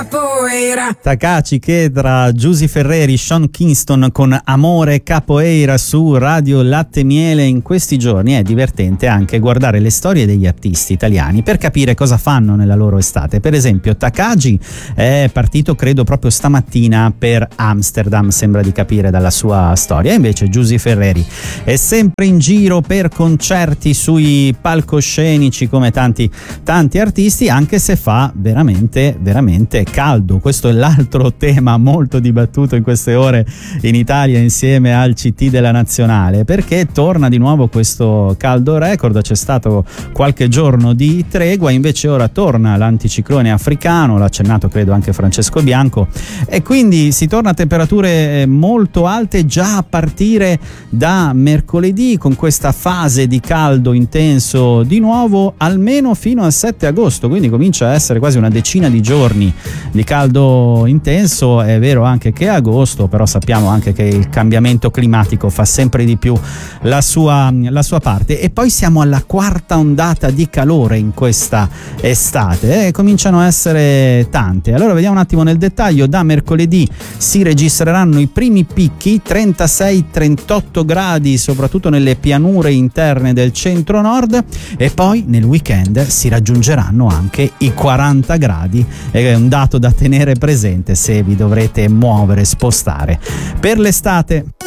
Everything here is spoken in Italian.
Takashi Kedra, Giusy Ferreri, Sean Kingston con Amore Capoeira su Radio Latte Miele. In questi giorni è divertente anche guardare le storie degli artisti italiani per capire cosa fanno nella loro estate. Per esempio Takashi è partito credo proprio stamattina per Amsterdam, sembra di capire dalla sua storia, invece Giusy Ferreri è sempre in giro per concerti sui palcoscenici come tanti artisti, anche se fa veramente caldo. Questo è l'altro tema molto dibattuto in queste ore in Italia insieme al CT della Nazionale, perché torna di nuovo questo caldo record. C'è stato qualche giorno di tregua, invece ora torna l'anticiclone africano, l'ha accennato credo anche Francesco Bianco, e quindi si torna a temperature molto alte già a partire da mercoledì, con questa fase di caldo intenso di nuovo almeno fino al 7 agosto, quindi comincia a essere quasi una decina di giorni di caldo intenso. È vero anche che è agosto, però sappiamo anche che il cambiamento climatico fa sempre di più la sua parte, e poi siamo alla quarta ondata di calore in questa estate, cominciano a essere tante. Allora vediamo un attimo nel dettaglio. Da mercoledì si registreranno i primi picchi, 36-38 gradi soprattutto nelle pianure interne del centro-nord, e poi nel weekend si raggiungeranno anche i 40 gradi, è un dato da tenere presente se vi dovrete muovere, spostare per l'estate.